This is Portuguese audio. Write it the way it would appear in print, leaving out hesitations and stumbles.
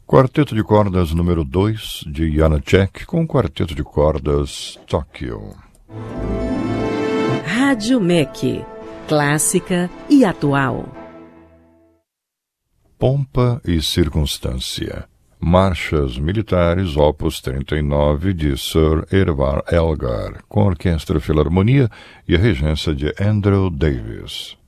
Quarteto de cordas número 2 de Janáček com quarteto de cordas Tóquio. Rádio MEC, clássica e atual. Pompa e Circunstância. Marchas Militares, opus 39, de Sir Edvard Elgar, com a Orquestra Filarmonia e a regência de Andrew Davis.